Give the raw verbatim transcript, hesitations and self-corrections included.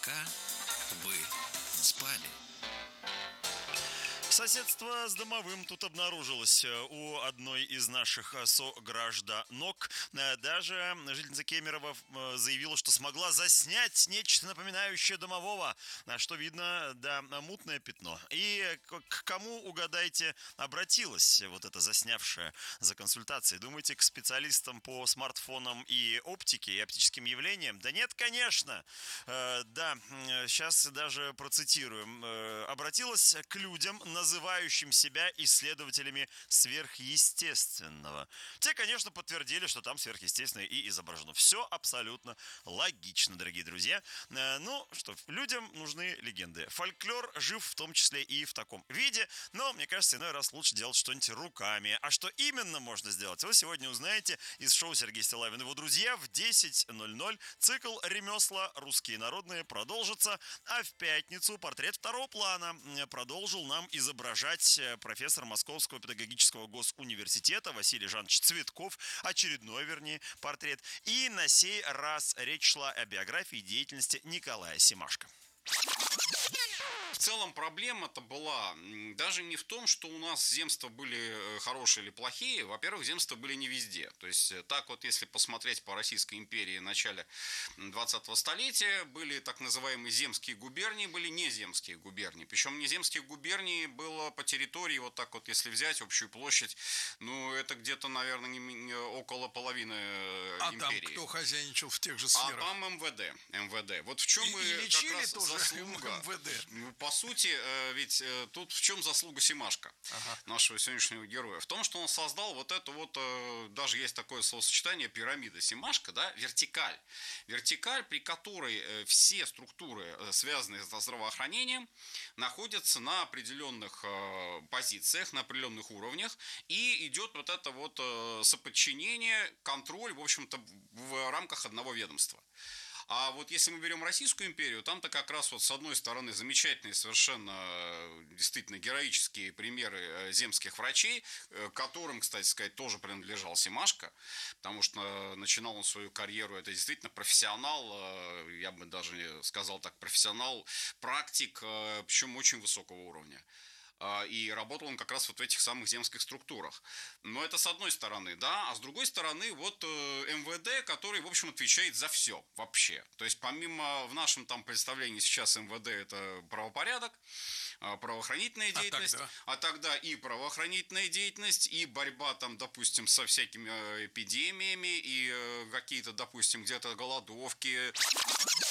пока вы спали. Соседство с домовым тут обнаружилось у одной из наших согражданок. Даже жительница Кемерово заявила, что смогла заснять нечто напоминающее домового, что видно, да, мутное пятно. И к кому, угадайте, обратилась вот эта заснявшая за консультацией? Думаете, к специалистам по смартфонам и оптике, и оптическим явлениям? Да нет, конечно. Да, сейчас даже процитируем. Обратилась к людям, называющим себя исследователями сверхъестественного. Те, конечно, подтвердили, что там сверхъестественное и изображено. Все абсолютно логично, дорогие друзья. Ну, что, людям нужны легенды. Фольклор жив в том числе и в таком виде, но, мне кажется, иной раз лучше делать что-нибудь руками. А что именно можно сделать, вы сегодня узнаете из шоу Сергей Стиллавин и его друзья в десять ноль ноль. Цикл «Ремесла. Русские народные» продолжится, а в пятницу портрет второго плана продолжил нам изображать профессор Московского педагогического госуниверситета Василий Жанович Цветков, очередной, вернее, портрет. И на сей раз речь шла о биографии и деятельности Николая Семашко. В целом проблема-то была даже не в том, что у нас земства были хорошие или плохие. Во-первых, земства были не везде. То есть так вот, если посмотреть по Российской империи в начале двадцатого столетия, были так называемые земские губернии, были неземские губернии. Причем неземских губерний было по территории, вот так вот, если взять общую площадь, ну, это где-то, наверное, не, около половины а империи. А там кто хозяйничал в тех же сферах? А там эм вэ дэ. эм вэ дэ. Вот в чем и, и и лечили как раз тоже заслуга. эм вэ дэ. Ну, по сути, ведь тут в чем заслуга Семашко, ага. нашего сегодняшнего героя? В том, что он создал вот это вот, даже есть такое словосочетание, пирамида Семашко, да, вертикаль. Вертикаль, при которой все структуры, связанные со здравоохранением, находятся на определенных позициях, на определенных уровнях, и идет вот это вот соподчинение, контроль, в общем-то, в рамках одного ведомства. А вот если мы берем Российскую империю, там-то как раз вот с одной стороны замечательные совершенно действительно героические примеры земских врачей, которым, кстати сказать, тоже принадлежал Семашко, потому что начинал он свою карьеру, это действительно профессионал, я бы даже сказал так, профессионал, практик, причем очень высокого уровня. И работал он как раз вот в этих самых земских структурах. Но это с одной стороны, да, а с другой стороны вот эм вэ дэ, который, в общем, отвечает за все вообще. То есть помимо, в нашем там представлении сейчас эм вэ дэ это правопорядок, правоохранительная деятельность, а тогда? а тогда и правоохранительная деятельность, и борьба там, допустим, со всякими эпидемиями, и какие-то, допустим, где-то голодовки.